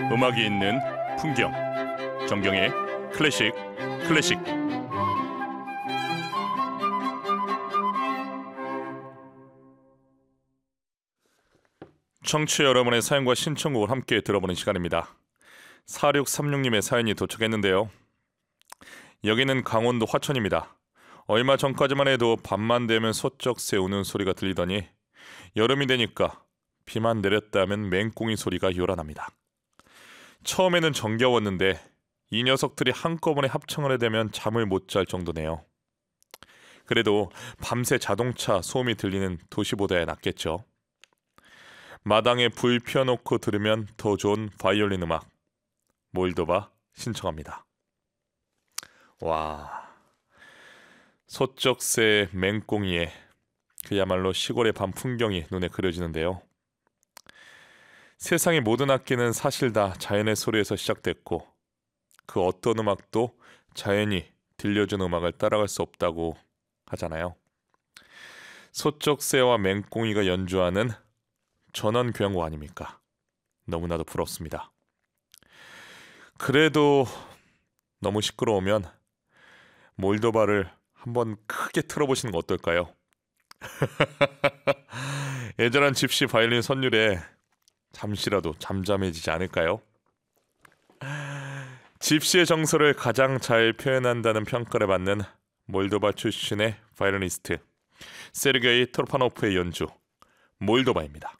음악이 있는 풍경, 정경의 클래식 클래식. 청취자 여러분의 사연과 신청곡을 함께 들어보는 시간입니다. 4636님의 사연이 도착했는데요. 여기는 강원도 화천입니다. 얼마 전까지만 해도 밤만 되면 소쩍새 우는 소리가 들리더니 여름이 되니까 비만 내렸다면 맹꽁이 소리가 요란합니다. 처음에는 정겨웠는데 이 녀석들이 한꺼번에 합창을 해대면 잠을 못 잘 정도네요. 그래도 밤새 자동차 소음이 들리는 도시보다야 낫겠죠. 마당에 불 피워놓고 들으면 더 좋은 바이올린 음악, 몰도바 신청합니다. 와, 소쩍새 맹꽁이의 그야말로 시골의 밤 풍경이 눈에 그려지는데요. 세상의 모든 악기는 사실 다 자연의 소리에서 시작됐고 그 어떤 음악도 자연이 들려준 음악을 따라갈 수 없다고 하잖아요. 소쩍새와 맹꽁이가 연주하는 전원교향곡 아닙니까? 너무나도 부럽습니다. 그래도 너무 시끄러우면 몰도바를 한번 크게 틀어보시는 거 어떨까요? 애절한 집시 바이올린 선율에 잠시라도 잠잠해지지 않을까요? 집시의 정서를 가장 잘 표현한다는 평가를 받는 몰도바 출신의 바이올리니스트 세르게이 토르파노프의 연주 몰도바입니다.